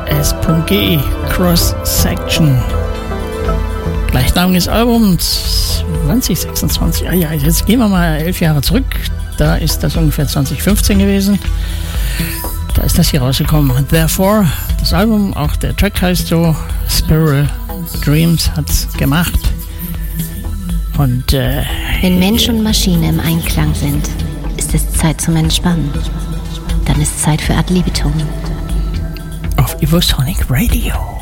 S.G. Cross Section. Gleichnamiges Album 2026. Ja, jetzt gehen wir mal 11 Jahre zurück. Da ist das ungefähr 2015 gewesen. Da ist das hier rausgekommen. Therefore, das Album, auch der Track heißt so, Spiral Dreams hat's gemacht. Und wenn Mensch und Maschine im Einklang sind, ist es Zeit zum Entspannen. Dann ist Zeit für Ad Libitum. Auf Evosonic Radio.